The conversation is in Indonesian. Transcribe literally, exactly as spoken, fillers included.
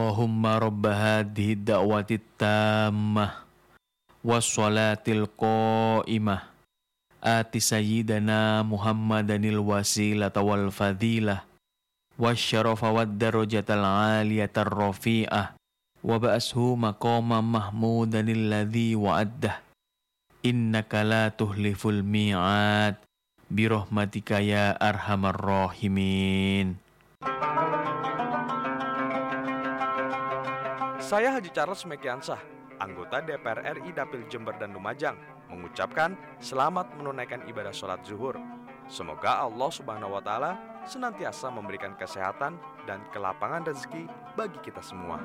Allahumma rabba hadhihi da'wati tammah wassalatil qa'imah ati sayyidana Muhammadanil wasilata wal fadilah wasyarafa wad darajatal aliyatar rafi'ah wa ba'ashu maqama mahmudanil ladzi wa'addah innaka la tuhliful mi'ad birahmatika ya arhamar rahimin. Saya Haji Charles Mekiansah, anggota D P R R I Dapil Jember dan Lumajang, mengucapkan selamat menunaikan ibadah sholat zuhur. Semoga Allah Subhanahu wa Ta'ala senantiasa memberikan kesehatan dan kelapangan rezeki bagi kita semua.